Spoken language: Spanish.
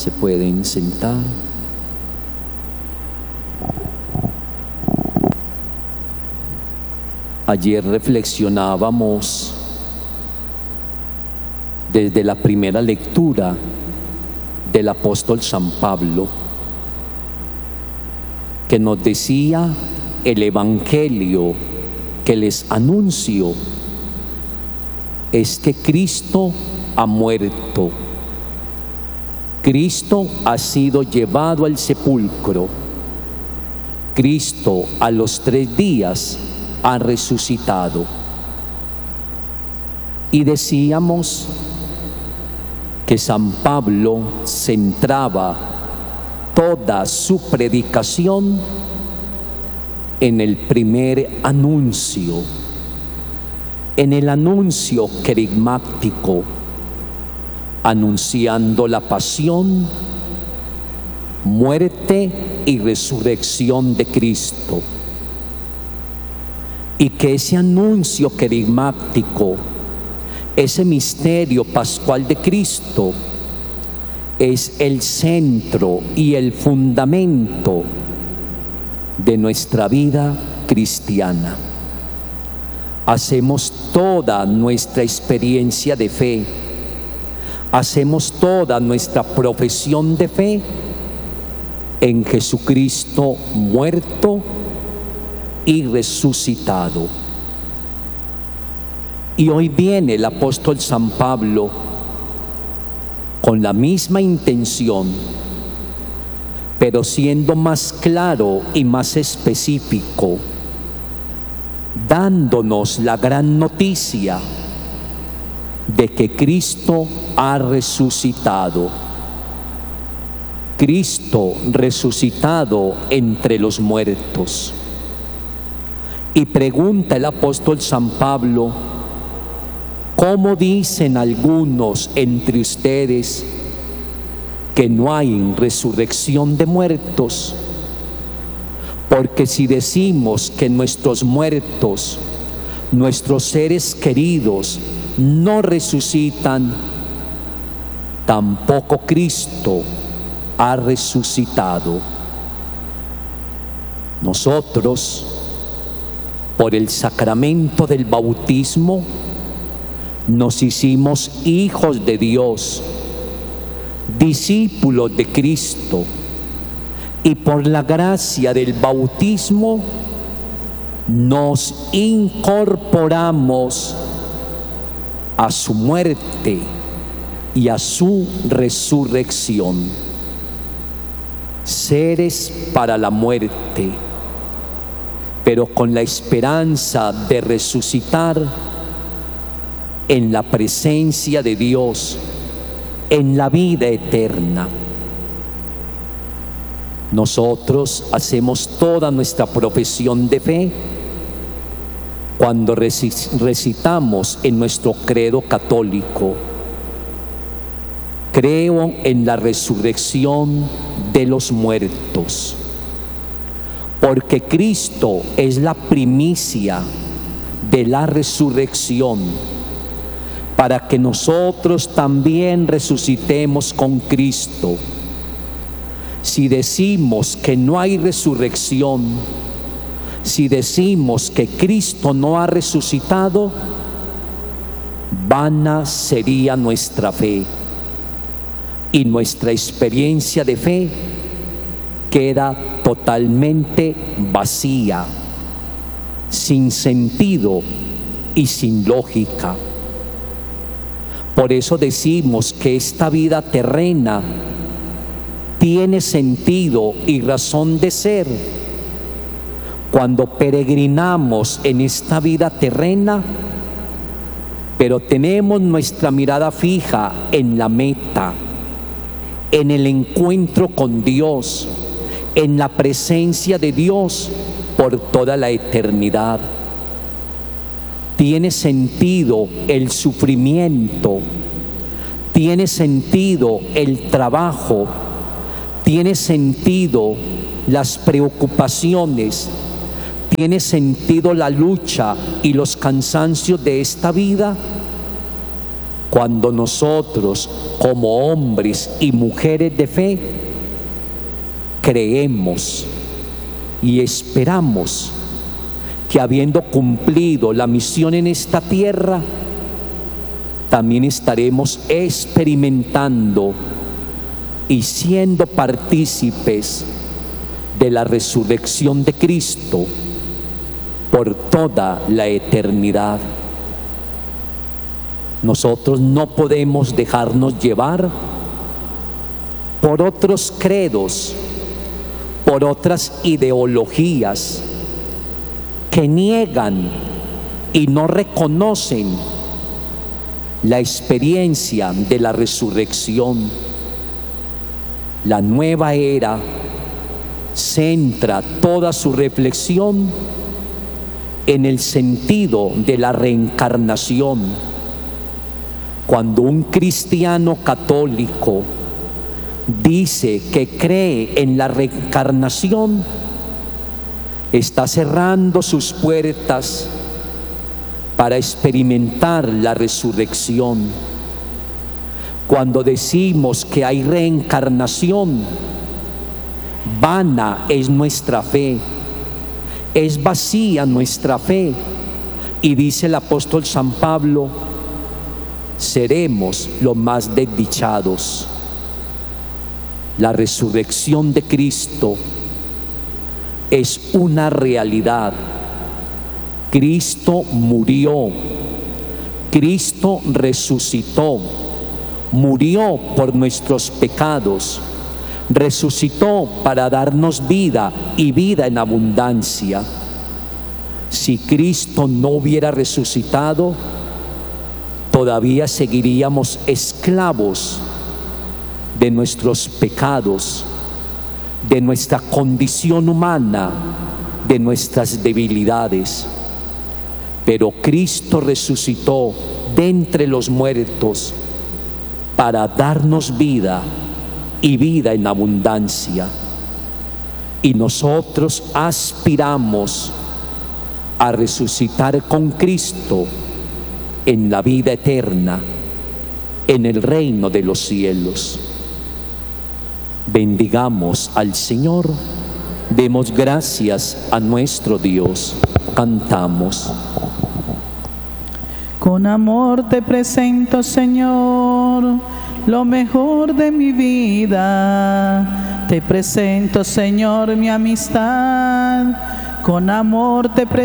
Se pueden sentar. Ayer reflexionábamos desde la primera lectura del apóstol San Pablo, que nos decía: el evangelio que les anuncio es que Cristo ha muerto. Cristo ha sido llevado al sepulcro. Cristo a los 3 días ha resucitado. Y decíamos que San Pablo centraba toda su predicación en el primer anuncio, en el anuncio querigmático, anunciando la pasión, muerte y resurrección de Cristo. Y que ese anuncio querigmático, ese misterio pascual de Cristo, es el centro y el fundamento de nuestra vida cristiana. Hacemos toda nuestra experiencia de fe, hacemos toda nuestra profesión de fe en Jesucristo muerto y resucitado. Y hoy viene el apóstol San Pablo con la misma intención, pero siendo más claro y más específico, dándonos la gran noticia de que Cristo ha resucitado. Cristo resucitado entre los muertos. Y pregunta el apóstol San Pablo: ¿cómo dicen algunos entre ustedes que no hay resurrección de muertos? Porque si decimos que nuestros muertos, nuestros seres queridos, no resucitan, tampoco Cristo ha resucitado. Nosotros, por el sacramento del bautismo, nos hicimos hijos de Dios, discípulos de Cristo, y por la gracia del bautismo nos incorporamos a su muerte y a su resurrección. Seres para la muerte, pero con la esperanza de resucitar en la presencia de Dios, en la vida eterna. Nosotros hacemos toda nuestra profesión de fe cuando recitamos en nuestro credo católico: creo en la resurrección de los muertos. Porque Cristo es la primicia de la resurrección, para que nosotros también resucitemos con Cristo. Si decimos que no hay resurrección, si decimos que Cristo no ha resucitado, vana sería nuestra fe, y nuestra experiencia de fe queda totalmente vacía, sin sentido y sin lógica. Por eso decimos que esta vida terrena tiene sentido y razón de ser cuando peregrinamos en esta vida terrena, pero tenemos nuestra mirada fija en la meta, en el encuentro con Dios, en la presencia de Dios por toda la eternidad. Tiene sentido el sufrimiento, tiene sentido el trabajo, tiene sentido las preocupaciones, tiene sentido la lucha y los cansancios de esta vida cuando nosotros, como hombres y mujeres de fe, creemos y esperamos que, habiendo cumplido la misión en esta tierra, también estaremos experimentando y siendo partícipes de la resurrección de Cristo por toda la eternidad. Nosotros no podemos dejarnos llevar por otros credos, por otras ideologías que niegan y no reconocen la experiencia de la resurrección. La nueva era centra toda su reflexión en el sentido de la reencarnación. Cuando un cristiano católico dice que cree en la reencarnación, está cerrando sus puertas para experimentar la resurrección. Cuando decimos que hay reencarnación, vana es nuestra fe, es vacía nuestra fe. Y dice el apóstol San Pablo, seremos los más desdichados. La resurrección de Cristo es una realidad. Cristo murió, Cristo resucitó, murió por nuestros pecados, resucitó para darnos vida y vida en abundancia. Si Cristo no hubiera resucitado, todavía seguiríamos esclavos de nuestros pecados, de nuestra condición humana, de nuestras debilidades. Pero Cristo resucitó de entre los muertos para darnos vida y vida en abundancia. Y nosotros aspiramos a resucitar con Cristo en la vida eterna, en el reino de los cielos. Bendigamos al Señor, demos gracias a nuestro Dios, cantamos. Con amor te presento, Señor, lo mejor de mi vida. Te presento, Señor, mi amistad. Con amor te presento,